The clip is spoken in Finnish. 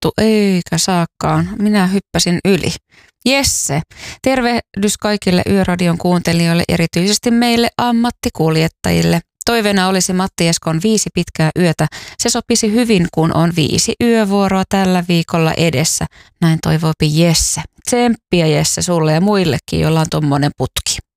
sattu, eikä saakaan. Minä hyppäsin yli. Jesse, tervehdys kaikille Yöradion kuuntelijoille, erityisesti meille ammattikuljettajille. Toiveena olisi Matti Eskon 5 pitkää yötä. Se sopisi hyvin, kun on 5 yövuoroa tällä viikolla edessä. Näin toivoopi Jesse. Tsemppiä Jesse sulle ja muillekin, joilla on tommonen putki.